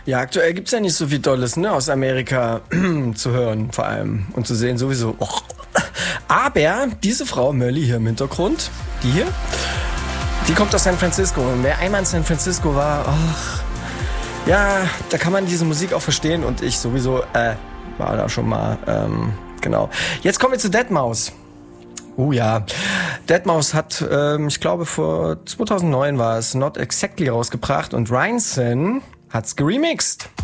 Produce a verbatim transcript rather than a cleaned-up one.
Ja, aktuell gibt's ja nicht so viel Tolles, ne, aus Amerika zu hören, vor allem. Und zu sehen sowieso. Och. Aber diese Frau, Mölly hier im Hintergrund, die hier, die kommt aus San Francisco. Und wer einmal in San Francisco war, ach, ja, da kann man diese Musik auch verstehen. Und ich sowieso, äh, war da schon mal, ähm, genau. Jetzt kommen wir zu deadmau five. Oh ja, deadmau five hat, ähm, ich glaube vor zweitausendneun war es, Not Exactly rausgebracht und Rheinson hat's geremixed.